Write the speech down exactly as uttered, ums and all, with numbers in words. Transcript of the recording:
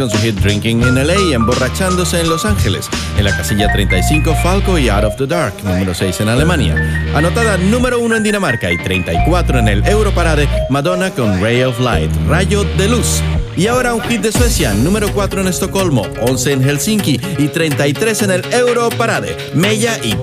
con su hit Drinking in L A y Emborrachándose en Los Ángeles. En la casilla treinta y cinco, Falco y Out of the Dark, número seis en Alemania. Anotada número uno en Dinamarca y treinta y cuatro en el Europarade, Madonna con Ray of Light, Rayo de Luz. Y ahora un hit de Suecia, número cuatro en Estocolmo, once en Helsinki y treinta y tres en el Europarade, Meja y